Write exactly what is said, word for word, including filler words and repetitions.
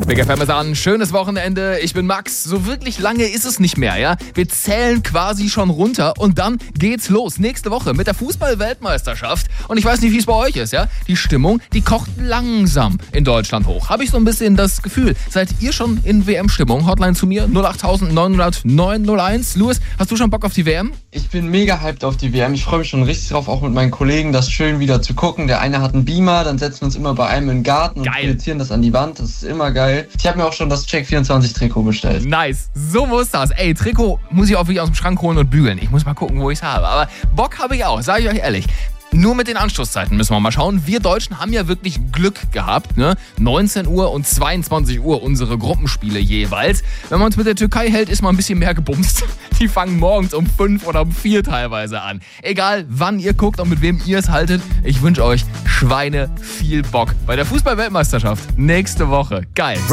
Big F M ist an, schönes Wochenende, ich bin Max. So wirklich lange ist es nicht mehr, ja? Wir zählen quasi schon runter und dann geht's los. Nächste Woche mit der Fußball-Weltmeisterschaft. Und ich weiß nicht, wie es bei euch ist, ja? Die Stimmung, die kocht langsam in Deutschland hoch. Habe ich so ein bisschen das Gefühl. Seid ihr schon in W M-Stimmung? Hotline zu mir, null acht neun null null neun null eins. Louis, hast du schon Bock auf die W M? Ich bin mega hyped auf die W M. Ich freue mich schon richtig drauf, auch mit meinen Kollegen, das schön wieder zu gucken. Der eine hat einen Beamer, dann setzen wir uns immer bei einem in den Garten und Geil. projizieren das an die Wand. Das ist immer geil. Ich habe mir auch schon das Check vierundzwanzig Trikot bestellt. Nice, so muss das. Ey, Trikot muss ich auch wirklich aus dem Schrank holen und bügeln. Ich muss mal gucken, wo ich es habe. Aber Bock habe ich auch, sage ich euch ehrlich. Nur mit den Anstoßzeiten müssen wir mal schauen. Wir Deutschen haben ja wirklich Glück gehabt, ne? neunzehn Uhr und zweiundzwanzig Uhr unsere Gruppenspiele jeweils. Wenn man uns mit der Türkei hält, ist mal ein bisschen mehr gebumst. Die fangen morgens um fünf oder um vier teilweise an. Egal, wann ihr guckt und mit wem ihr es haltet, ich wünsche euch Schweine viel Bock bei der Fußball-Weltmeisterschaft nächste Woche. Geil.